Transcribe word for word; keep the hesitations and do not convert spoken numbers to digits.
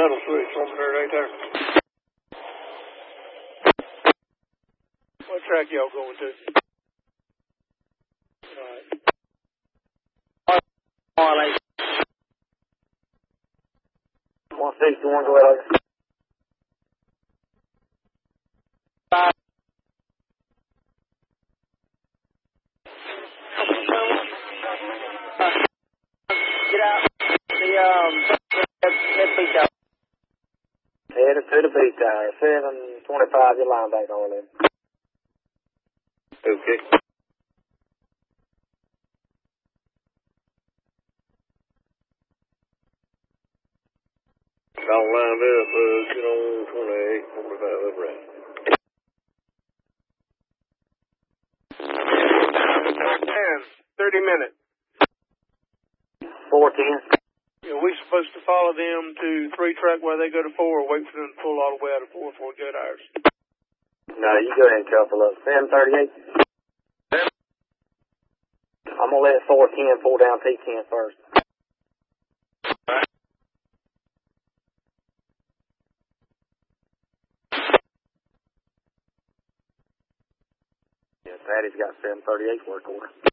metal switch on there right there. What track y'all going to? All right. one sixty-one, go ahead. Five. Get out. The, um, head beach out. Headed to the beach tower. seven twenty-five, your line back on there. Okay. All lined up, uh, get on twenty-eight, forty-five, up right. ten, thirty minutes. four ten. Yeah, we supposed to follow them to three track where they go to four, or wait for them to pull all the way out of four before we go to ours? No, you go ahead and couple up. seven thirty-eight. I'm going to let four ten pull down T ten first. Yeah, Patty's got seven thirty-eight work order.